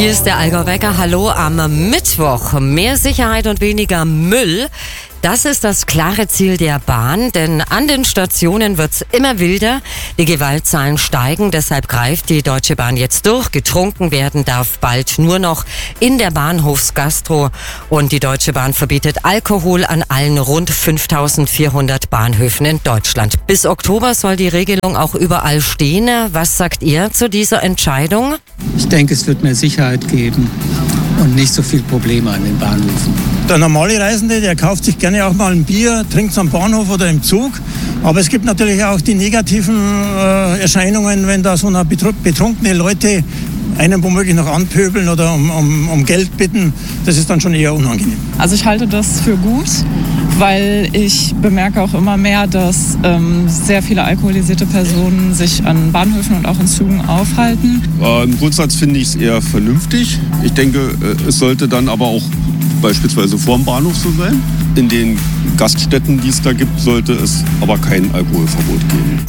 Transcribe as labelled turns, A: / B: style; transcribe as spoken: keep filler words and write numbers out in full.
A: Hier ist der Allgäu Wecker. Hallo am Mittwoch. Mehr Sicherheit und weniger Müll. Das ist das klare Ziel der Bahn, denn an den Stationen wird's immer wilder. Die Gewaltzahlen steigen, deshalb greift die Deutsche Bahn jetzt durch. Getrunken werden darf bald nur noch in der Bahnhofsgastro. Und die Deutsche Bahn verbietet Alkohol an allen rund fünftausendvierhundert Bahnhöfen in Deutschland. Bis Oktober soll die Regelung auch überall stehen. Was sagt ihr zu dieser Entscheidung?
B: Ich denke, es wird mehr Sicherheit geben und nicht so viele Probleme an den Bahnhöfen.
C: Der normale Reisende, der kauft sich gerne auch mal ein Bier, trinkt es am Bahnhof oder im Zug. Aber es gibt natürlich auch die negativen äh, Erscheinungen, wenn da so eine betrunkene Leute einen womöglich noch anpöbeln oder um, um, um Geld bitten. Das ist dann schon eher unangenehm.
D: Also ich halte das für gut, weil ich bemerke auch immer mehr, dass ähm, sehr viele alkoholisierte Personen sich an Bahnhöfen und auch in Zügen aufhalten.
E: Äh, Im Grundsatz finde ich es eher vernünftig. Ich denke, äh, es sollte dann aber auch beispielsweise vor dem Bahnhof so sein. In den Gaststätten, die es da gibt, sollte es aber kein Alkoholverbot geben.